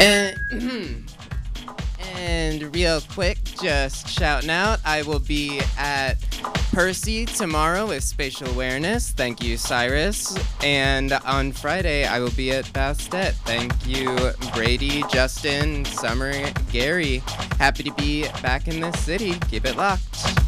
And, and real quick, just shouting out, I will be at Percy tomorrow with Spatial Awareness. Thank you, Cyrus. And on Friday, I will be at Bastet. Thank you, Brady, Justin, Summer, Gary. Happy to be back in this city. Keep it locked.